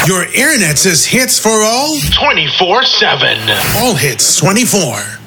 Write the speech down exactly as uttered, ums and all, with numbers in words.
Your internet says hits for all? twenty-four seven. All hits twenty-four.